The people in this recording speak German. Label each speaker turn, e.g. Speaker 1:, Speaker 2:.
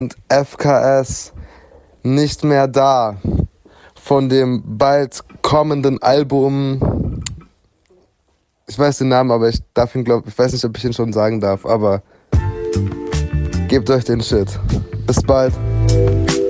Speaker 1: FKS nicht mehr da von dem bald kommenden Album. Ich weiß den Namen, aber ich weiß nicht, ob ich ihn schon sagen darf, aber gebt euch den Shit. Bis bald.